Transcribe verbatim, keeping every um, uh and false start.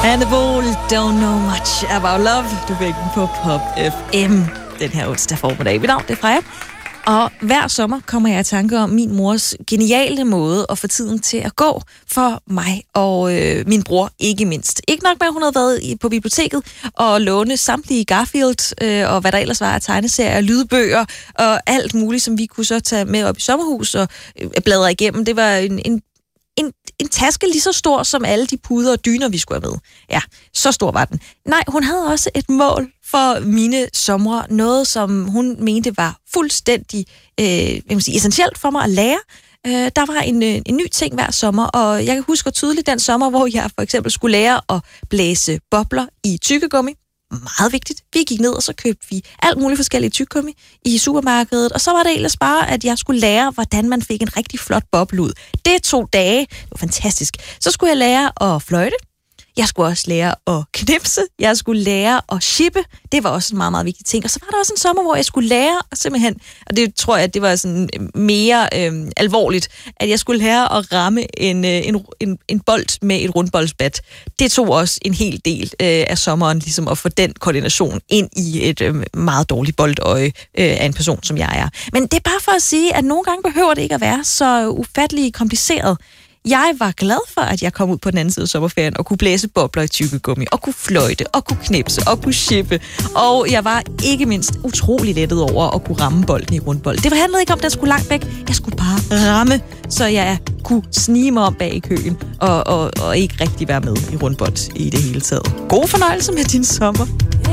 Hannibal, don't know much about love. Du fik den på Pop F M den her onsdag formiddag. Mit navn det er Freja. Og hver sommer kommer jeg i tanke om min mors geniale måde at få tiden til at gå for mig og øh, min bror, ikke mindst. Ikke nok med, at hun havde været i, på biblioteket og låne samtlige Garfield øh, og hvad der ellers var af tegneserier, lydbøger og alt muligt, som vi kunne så tage med op i sommerhus og øh, bladre igennem. Det var en, en En, en taske lige så stor som alle de puder og dyner, vi skulle have med. Ja, så stor var den. Nej, hun havde også et mål for mine somre. Noget, som hun mente var fuldstændig øh, jeg må sige, essentielt for mig at lære. Øh, der var en, en ny ting hver sommer, og jeg kan huske tydeligt den sommer, hvor jeg for eksempel skulle lære at blæse bobler i tyggegummi. Meget vigtigt. Vi gik ned, og så købte vi alt muligt forskellige tyggegummi i supermarkedet, og så var det ellers bare, at jeg skulle lære, hvordan man fik en rigtig flot boble ud. Det tog dage. Det var fantastisk. Så skulle jeg lære at fløjte. Jeg skulle også lære at knipse. Jeg skulle lære at shippe. Det var også en meget, meget vigtig ting. Og så var der også en sommer, hvor jeg skulle lære simpelthen, og det tror jeg, det var sådan mere øh, alvorligt, at jeg skulle lære at ramme en, en, en, en bold med et rundboldsbat. Det tog også en hel del øh, af sommeren, ligesom at få den koordination ind i et øh, meget dårligt boldøje øh, af en person, som jeg er. Men det er bare for at sige, at nogle gange behøver det ikke at være så ufattelig kompliceret. Jeg var glad for, at jeg kom ud på den anden side af sommerferien og kunne blæse bobler i tyggegummi, og kunne fløjte, og kunne knipse, og kunne shippe. Og jeg var ikke mindst utrolig lettet over at kunne ramme bolden i rundbold. Det handlede ikke om, at den skulle langt væk. Jeg skulle bare ramme, så jeg kunne snige mig om bag i køen, og, og, og ikke rigtig være med i rundbold i det hele taget. God fornøjelse med din sommer.